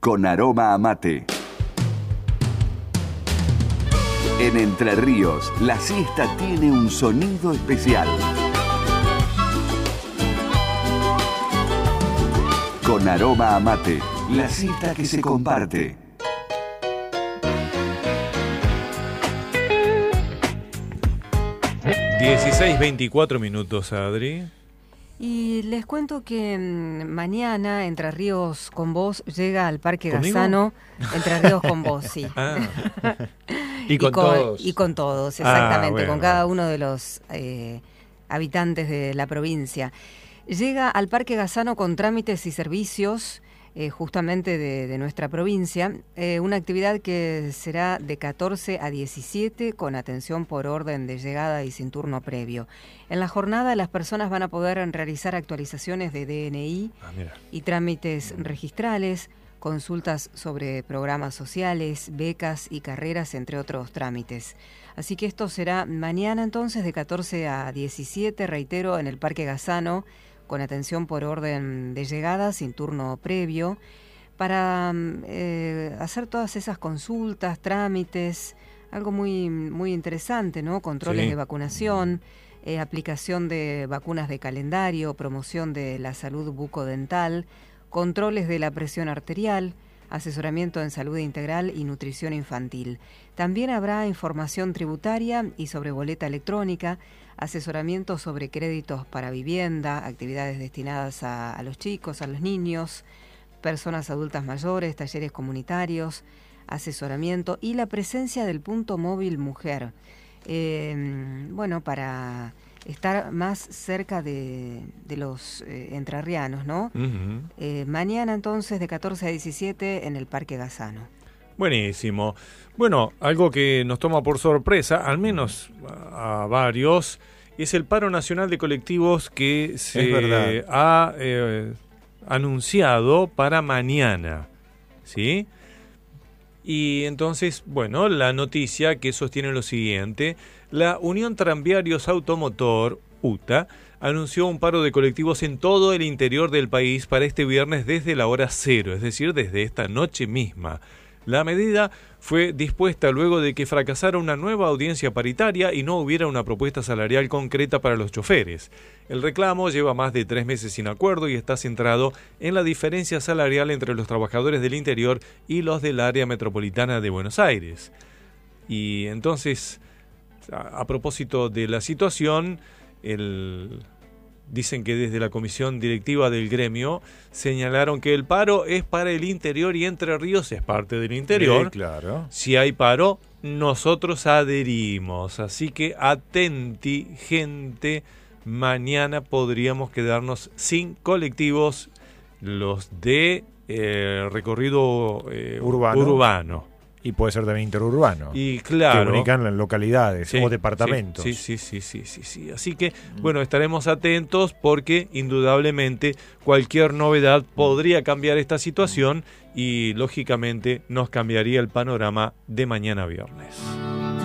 con aroma a mate. En Entre Ríos, la siesta tiene un sonido especial. Con aroma a mate, la siesta que se comparte. (16:24), Adri. Y les cuento que mañana Entre Ríos con Vos llega al Parque ¿Conmigo? Gazano. Entre Ríos con Vos, sí. Ah. Y con todos. Y con todos, exactamente, bueno, con cada uno de los habitantes de la provincia. Llega al Parque Gazano con trámites y servicios justamente de nuestra provincia, una actividad que será de 14 a 17 con atención por orden de llegada y sin turno previo. En la jornada las personas van a poder realizar actualizaciones de DNI y trámites registrales, consultas sobre programas sociales, becas y carreras, entre otros trámites. Así que esto será mañana entonces de 14 a 17, reitero, en el Parque Gazano, con atención por orden de llegada, sin turno previo, para hacer todas esas consultas, trámites, algo muy, muy interesante, ¿no? Controles de vacunación, aplicación de vacunas de calendario, promoción de la salud bucodental, controles de la presión arterial, asesoramiento en salud integral y nutrición infantil. También habrá información tributaria y sobre boleta electrónica, asesoramiento sobre créditos para vivienda, actividades destinadas a los chicos, a los niños, personas adultas mayores, talleres comunitarios, asesoramiento y la presencia del punto móvil mujer. Para estar más cerca de los entrerrianos, ¿no? Uh-huh. Mañana entonces de 14 a 17 en el Parque Gazano. Buenísimo. Bueno, algo que nos toma por sorpresa, al menos a varios, es el paro nacional de colectivos que se ha anunciado para mañana, ¿sí? Y entonces, bueno, la noticia que sostiene lo siguiente: la Unión Tranviarios Automotor, UTA, anunció un paro de colectivos en todo el interior del país para este viernes desde la hora 0, es decir, desde esta noche misma. La medida fue dispuesta luego de que fracasara una nueva audiencia paritaria y no hubiera una propuesta salarial concreta para los choferes. El reclamo lleva más de 3 meses sin acuerdo y está centrado en la diferencia salarial entre los trabajadores del interior y los del área metropolitana de Buenos Aires. Y entonces, a propósito de la situación, dicen que desde la comisión directiva del gremio señalaron que el paro es para el interior y Entre Ríos es parte del interior. Claro. Si hay paro, nosotros adherimos. Así que atenti, gente, mañana podríamos quedarnos sin colectivos, los de recorrido urbano. Y puede ser también interurbano. Y claro, que comunican en localidades o departamentos. Sí. Así que, bueno, estaremos atentos porque indudablemente cualquier novedad podría cambiar esta situación y, lógicamente, nos cambiaría el panorama de mañana viernes.